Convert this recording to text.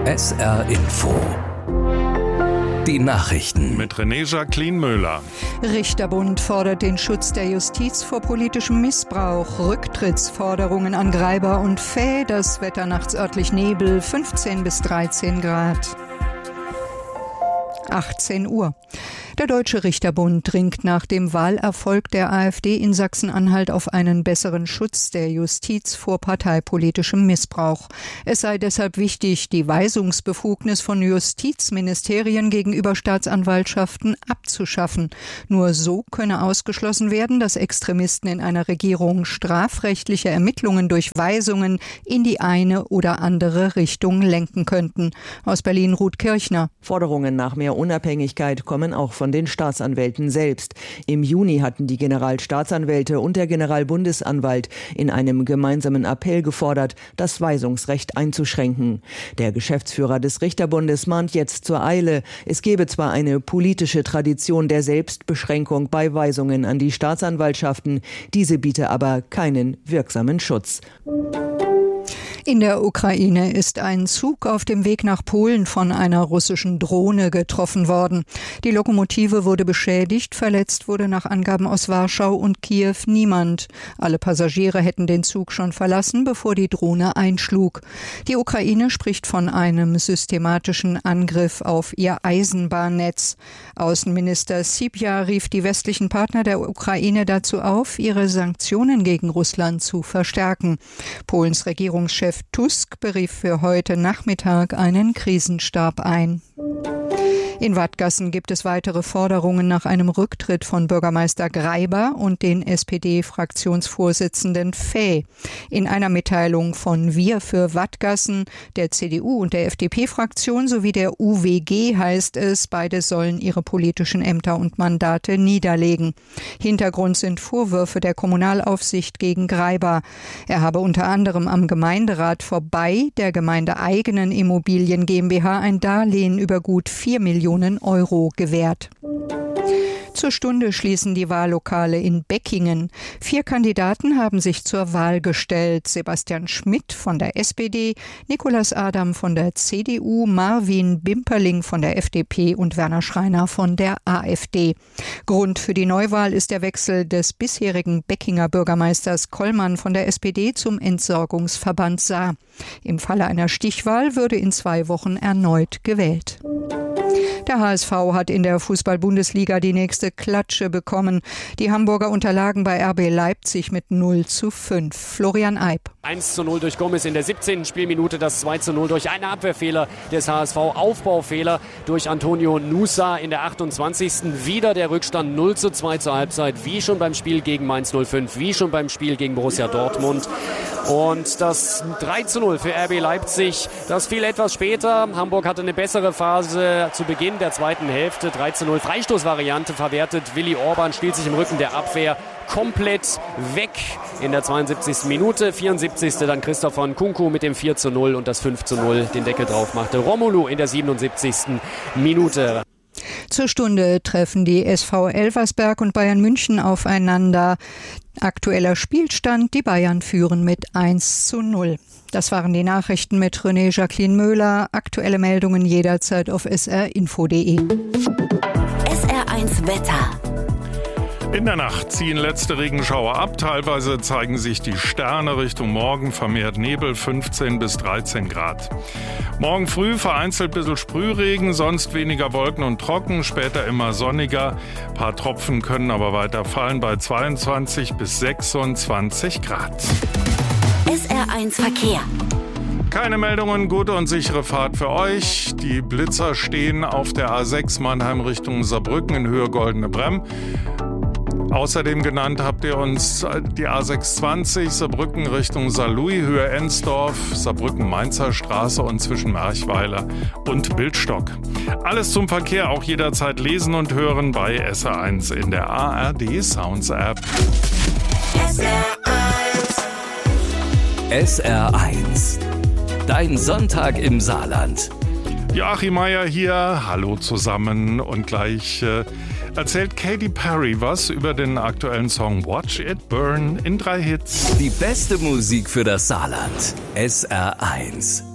SR Info. Die Nachrichten mit René Jacqueline Möller. Richterbund fordert den Schutz der Justiz vor politischem Missbrauch. Rücktrittsforderungen an Greiber und Fäh. Das Wetter nachts örtlich Nebel, 15 bis 13 Grad. 18 Uhr. Der Deutsche Richterbund dringt nach dem Wahlerfolg der AfD in Sachsen-Anhalt auf einen besseren Schutz der Justiz vor parteipolitischem Missbrauch. Es sei deshalb wichtig, die Weisungsbefugnis von Justizministerien gegenüber Staatsanwaltschaften abzuschaffen. Nur so könne ausgeschlossen werden, dass Extremisten in einer Regierung strafrechtliche Ermittlungen durch Weisungen in die eine oder andere Richtung lenken könnten. Aus Berlin Ruth Kirchner. Forderungen nach mehr Unabhängigkeit kommen auch von den Staatsanwälten selbst. Im Juni hatten die Generalstaatsanwälte und der Generalbundesanwalt in einem gemeinsamen Appell gefordert, das Weisungsrecht einzuschränken. Der Geschäftsführer des Richterbundes mahnt jetzt zur Eile. Es gebe zwar eine politische Tradition der Selbstbeschränkung bei Weisungen an die Staatsanwaltschaften, diese biete aber keinen wirksamen Schutz. In der Ukraine ist ein Zug auf dem Weg nach Polen von einer russischen Drohne getroffen worden. Die Lokomotive wurde beschädigt, verletzt wurde nach Angaben aus Warschau und Kiew niemand. Alle Passagiere hätten den Zug schon verlassen, bevor die Drohne einschlug. Die Ukraine spricht von einem systematischen Angriff auf ihr Eisenbahnnetz. Außenminister Sypja rief die westlichen Partner der Ukraine dazu auf, ihre Sanktionen gegen Russland zu verstärken. Polens Regierungschef Tusk berief für heute Nachmittag einen Krisenstab ein. In Wadgassen gibt es weitere Forderungen nach einem Rücktritt von Bürgermeister Greiber und den SPD-Fraktionsvorsitzenden Fäh. In einer Mitteilung von Wir für Wadgassen, der CDU und der FDP-Fraktion sowie der UWG heißt es, beide sollen ihre politischen Ämter und Mandate niederlegen. Hintergrund sind Vorwürfe der Kommunalaufsicht gegen Greiber. Er habe unter anderem am Gemeinderat vorbei der gemeindeeigenen Immobilien GmbH ein Darlehen über gut 4 Millionen Euro gewährt. Zur Stunde schließen die Wahllokale in Beckingen. 4 Kandidaten haben sich zur Wahl gestellt. Sebastian Schmidt von der SPD, Nicolas Adam von der CDU, Marvin Bimperling von der FDP und Werner Schreiner von der AfD. Grund für die Neuwahl ist der Wechsel des bisherigen Beckinger Bürgermeisters Kollmann von der SPD zum Entsorgungsverband Saar. Im Falle einer Stichwahl würde in 2 Wochen erneut gewählt. Der HSV hat in der Fußball-Bundesliga die nächste Klatsche bekommen. Die Hamburger unterlagen bei RB Leipzig mit 0:5. Florian Eib. 1:0 durch Gomez in der 17. Spielminute, das 2:0 durch einen Abwehrfehler des HSV, Aufbaufehler durch Antonio Nusa in der 28. Wieder der Rückstand 0:2 zur Halbzeit, wie schon beim Spiel gegen Mainz 05, wie schon beim Spiel gegen Borussia Dortmund. Und das 3:0 für RB Leipzig, das fiel etwas später. Hamburg hatte eine bessere Phase zu Beginn der zweiten Hälfte. 3:0 Freistoßvariante verwertet. Willi Orban spielt sich im Rücken der Abwehr komplett weg in der 72. Minute. 74. dann Christopher Nkunku mit dem 4:0 und das 5:0 den Deckel drauf machte Romelu in der 77. Minute. Zur Stunde treffen die SV Elversberg und Bayern München aufeinander. Aktueller Spielstand, die Bayern führen mit 1:0. Das waren die Nachrichten mit René Jacqueline Möller. Aktuelle Meldungen jederzeit auf srinfo.de. SR1 Wetter. In der Nacht ziehen letzte Regenschauer ab. Teilweise zeigen sich die Sterne. Richtung Morgen vermehrt Nebel, 15 bis 13 Grad. Morgen früh vereinzelt ein bisschen Sprühregen, sonst weniger Wolken und trocken, später immer sonniger. Ein paar Tropfen können aber weiter fallen bei 22 bis 26 Grad. SR1 Verkehr. Keine Meldungen, gute und sichere Fahrt für euch. Die Blitzer stehen auf der A6 Mannheim Richtung Saarbrücken in Höhe Goldene Bremm. Außerdem genannt habt ihr uns die A620 Saarbrücken Richtung Saarlouis, Höhe Ensdorf, Saarbrücken-Mainzer Straße und zwischen Marchweiler und Bildstock. Alles zum Verkehr auch jederzeit lesen und hören bei SR1 in der ARD Sounds App. SR1. Dein Sonntag im Saarland. Joachim Meier hier, hallo zusammen und gleich erzählt Katy Perry was über den aktuellen Song Watch It Burn in 3 Hits. Die beste Musik für das Saarland. SR1.